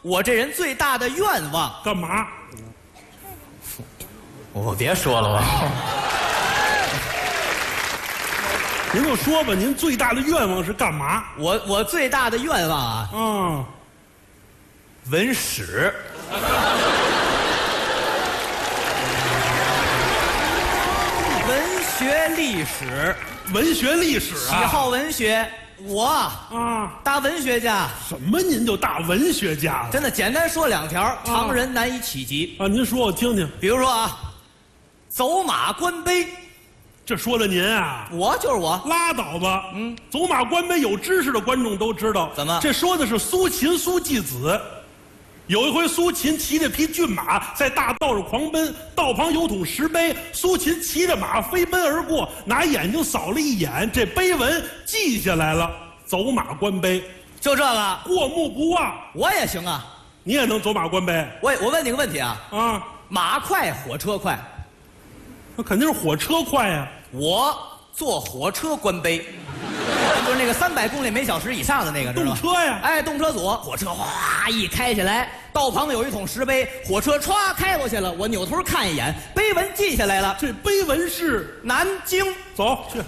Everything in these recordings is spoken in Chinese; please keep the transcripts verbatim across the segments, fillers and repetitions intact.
我这人最大的愿望干嘛？ 我别说了吧。 您就说吧，您最大的愿望是干嘛？ 我我最大的愿望啊， 啊， 文史。文学历史， 文学历史啊， 喜好文学，我啊， 大文学家。 什么？您就大文学家了？ 真的，简单说两条，常人难以企及啊！您说我听听。 比如说啊，走马观碑， 这说的您啊， 我就是我。 拉倒吧。嗯，走马观碑，有知识的观众都知道。 怎么？ 这说的是苏秦苏季子。有一回，苏秦骑着匹骏马在大道上狂奔，道旁有桶石碑，苏秦骑着马飞奔而过，拿眼睛扫了一眼，这碑文记下来了。走马观碑， 就这个， 过目不忘。 我也行啊， 你也能走马观碑？ 我我问你个问题啊， 啊， 马快火车快？ 那肯定是火车快呀。 我坐火车观碑，就是那个三百公里每小时以上的那个，知道吗？ 动车呀， 哎，动车组，火车哗一开起来，道旁有一桶石碑，火车歘开过去了，我扭头看一眼，碑文记下来了。 这碑文是南京， 走去。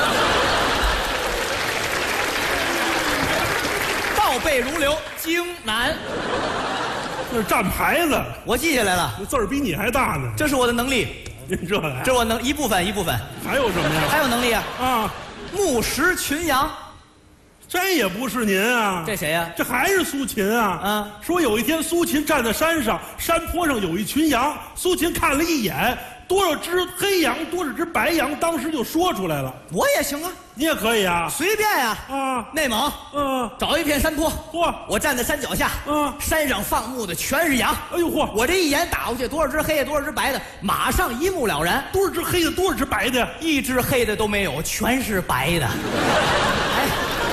倒背如流，京南， 那是站牌子， 我记下来了。 那字儿比你还大呢。 这是我的能力， 您这来， 这是我能一部分一部分。 还有什么呀？ 还有能力啊， 啊， 目识群羊， 这也不是您啊， 这谁呀？ 这还是苏秦啊。 嗯， 说有一天苏秦站在山上，山坡上有一群羊，苏秦看了一眼，多少只黑羊，多少只白羊，当时就说出来了。 我也行啊， 你也可以啊。 随便呀。 啊， 内蒙， 嗯， 找一片山坡， 嚯， 我站在山脚下， 嗯， 山上放牧的全是羊。 哎呦嚯， 我这一眼打过去，多少只黑的，多少只白的，马上一目了然。 多少只黑的，多少只白的？ 一只黑的都没有，全是白的。哎，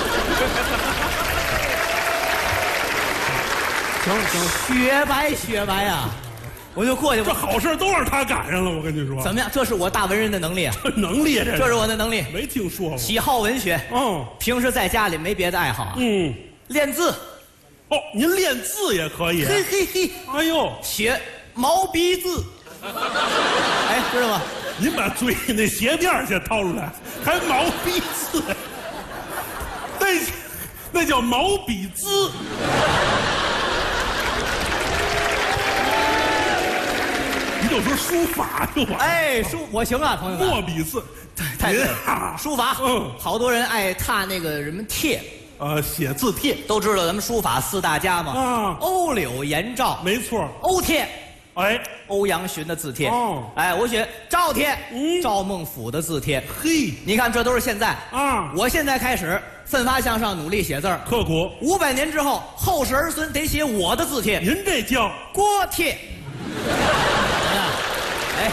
行行， 雪白雪白啊！我就过去， 这好事都让他赶上了，我跟你说。 怎么样？这是我大文人的能力啊！ 能力这这是我的能力。 没听说过。 喜好文学， 哦， 平时在家里没别的爱好啊， 嗯， 练字。 哦，您练字也可以。 嘿嘿嘿， 哎呦， 写毛笔字。哎，知道吗？ 您把嘴里那鞋垫儿先掏出来，还毛笔字，那那叫毛笔字。你就说书法就完。 哎，书我行啊，朋友们。 墨笔字， 太对您了啊， 书法， 嗯， 好多人爱踏那个什么帖， 呃，写字帖， 都知道咱们书法四大家嘛。 啊欧柳颜赵， 没错。 欧帖， 哎， 欧阳询的字帖。 哦哎，我选赵帖， 嗯赵孟頫的字帖。 嘿， 你看，这都是现在啊我现在开始奋发向上，努力写字儿。 刻苦。 五百年之后，后世儿孙得写我的字帖， 您这叫锅贴。怎么样？哎，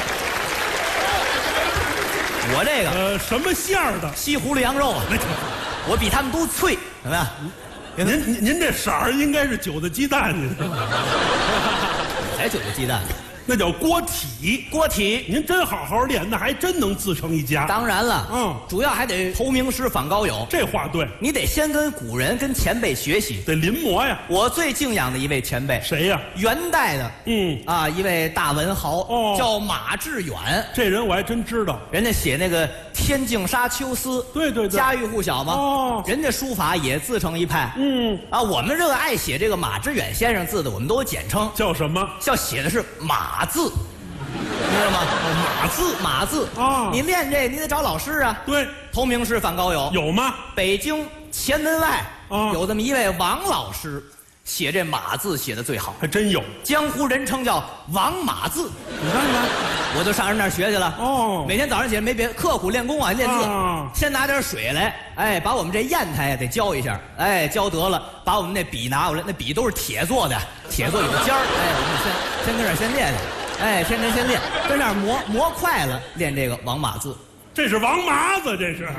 我这个呃什么馅儿的？ 西葫芦羊肉啊，我比他们都脆，怎么样？ 您您您这色儿应该是韭菜鸡蛋，您知道吗？ 才韭菜鸡蛋， 那叫锅体。 锅体。 您真好好练，那还真能自成一家。 当然了， 嗯主要还得投名师访高友， 这话对， 你得先跟古人、跟前辈学习。 得临摹呀。 我最敬仰的一位前辈， 谁呀？ 元代的， 嗯， 啊，一位大文豪， 哦叫马致远。 这人我还真知道。 人家写那个《天净沙·秋思》， 对对对家喻户晓嘛。 哦人家书法也自成一派。 嗯， 啊，我们这个爱写这个马致远先生字的，我们都有简称， 叫什么？ 叫写的是马字，知道吗？马字，马字啊你练这，你得找老师啊。 对， 投名师访高友， 有吗？ 北京前门外啊有这么一位王老师，写这马字写的最好， 还真有。 江湖人称叫王马字。 你看看， 我就上人那儿学去了。 哦每天早上起来没别刻苦练功啊，练字。 啊先拿点水来，哎，把我们这砚台得浇一下，哎，浇得了，把我们那笔拿过来，那笔都是铁做的，铁做有尖儿，哎，我们先先跟这儿先练练，哎，天天先练，跟那儿磨磨快了，练这个王马字。 这是王麻子，这是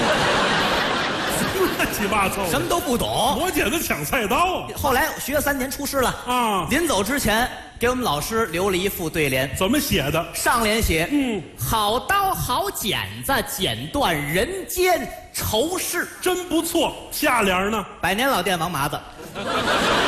乱七八糟的， 什么都不懂。 磨剪子抢菜刀后来学了三年出师了啊！ 临走之前给我们老师留了一副对联， 怎么写的？ 上联写嗯， 好刀好剪子剪断人间愁事， 真不错。下联呢？ 百年老店王麻子。